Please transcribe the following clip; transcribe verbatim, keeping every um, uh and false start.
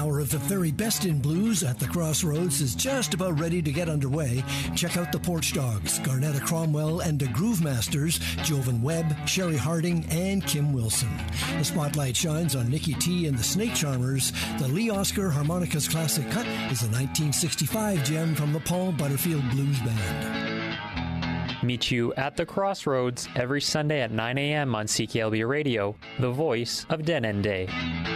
hour of the very best in blues at the Crossroads is just about ready to get underway. Check out the Porch Dogs, Garnetta Cromwell, and the Groove Masters, Jovan Webb, Sherry Harding, and Kim Wilson. The spotlight shines on Nikki T and the Snake Charmers. The Lee Oscar Harmonicas Classic Cut is a nineteen sixty-five gem from the Paul Butterfield Blues Band. Meet you at the Crossroads every Sunday at nine a.m. on C K L B Radio, the voice of Denende.